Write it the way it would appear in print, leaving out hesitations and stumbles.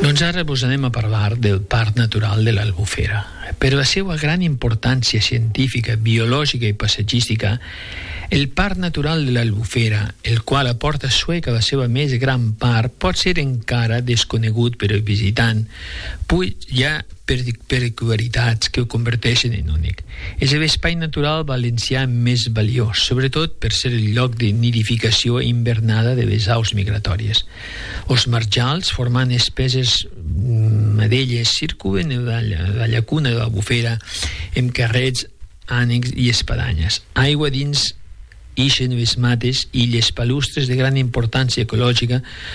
Doncs ara vos anem a parlar del Parc Natural de l'Albufera. Per la seva gran importància científica, biològica i paisatgística, el Parc Natural de l'Albufera, el qual aporta Sueca la seva més gran part, pot ser encara desconegut per al visitant, pues hi ha peculiaritats que ho converteixen en únic. És l'espai natural valencià més valiós, sobretot per ser el lloc de nidificació invernada de les aus migratòries. Els marjals, formant espeses medelles, circulen la llacuna de l'Albufera amb carrers, ànecs i espadanyes. Aigua dins ixen les mates, illes palustres de gran importància ecològica